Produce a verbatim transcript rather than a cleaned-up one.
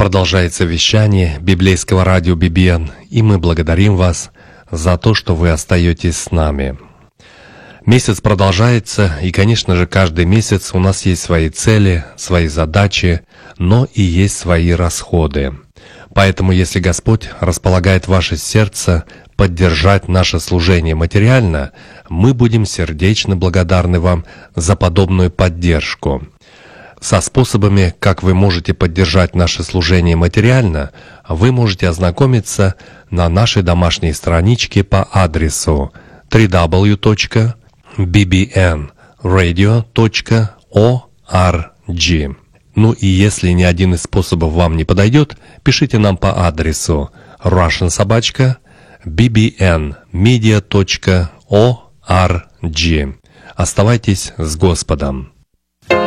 Продолжается вещание библейского радио би би эн, и мы благодарим вас за то, что вы остаетесь с нами. Месяц продолжается, и, конечно же, каждый месяц у нас есть свои цели, свои задачи, но и есть свои расходы. Поэтому, если Господь располагает ваше сердце поддержать наше служение материально, мы будем сердечно благодарны вам за подобную поддержку. Со способами, как вы можете поддержать наше служение материально, вы можете ознакомиться на нашей домашней страничке по адресу дабл ю дабл ю дабл ю точка би би эн радио точка орг. Ну и если ни один из способов вам не подойдет, пишите нам по адресу russian собака би би эн медиа точка орг. Оставайтесь с Господом.